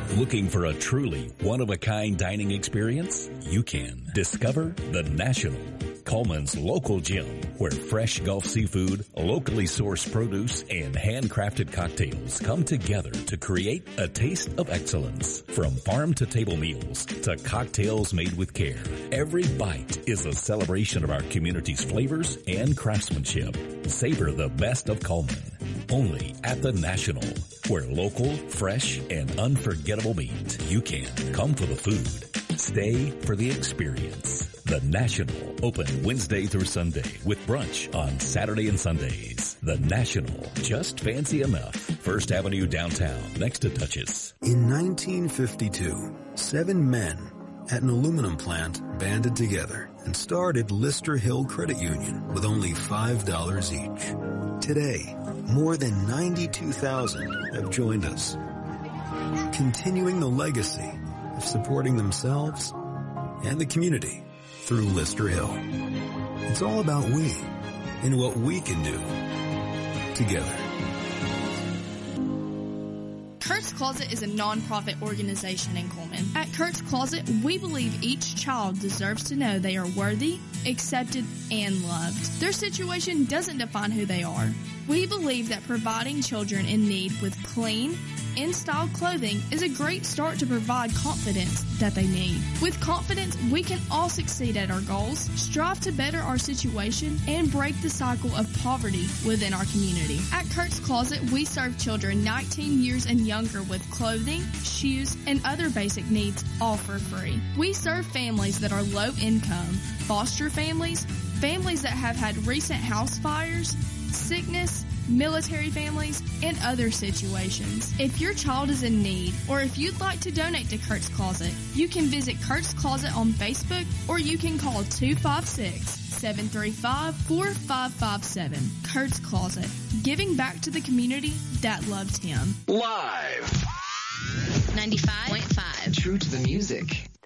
Looking for a truly one-of-a-kind dining experience? You can discover The National, Coleman's local gym, where fresh Gulf seafood, locally sourced produce, and handcrafted cocktails come together to create a taste of excellence. From farm-to-table meals to cocktails made with care, every bite is a celebration of our community's flavors and craftsmanship. Savor the best of Coleman, only at The National, where local, fresh, and unforgettable meet. You can come for the food. Stay for the experience. The National, open Wednesday through Sunday with brunch on Saturday and Sundays. The National, just fancy enough. First Avenue downtown, next to Dutchess. In 1952, 7 men at an aluminum plant banded together and started Lister Hill Credit Union with only $5 each. Today, more than 92,000 have joined us, continuing the legacy of supporting themselves and the community through Lister Hill. It's all about we and what we can do together. Kurt's Closet is a non-profit organization in Coleman. At Kurt's Closet, we believe each child deserves to know they are worthy, accepted, and loved. Their situation doesn't define who they are. We believe that providing children in need with clean, in-style clothing is a great start to provide confidence that they need. With confidence, we can all succeed at our goals, strive to better our situation, and break the cycle of poverty within our community. At Kurt's Closet, we serve children 19 years and younger with clothing, shoes, and other basic needs, all for free. We serve families that are low income, foster families, families that have had recent house fires, sickness, military families, and other situations. If your child is in need, or if you'd like to donate to Kurt's Closet, you can visit Kurt's Closet on Facebook, or you can call 256-735-4557. Kurt's Closet, giving back to the community that loved him. Live 95.5. True to the music.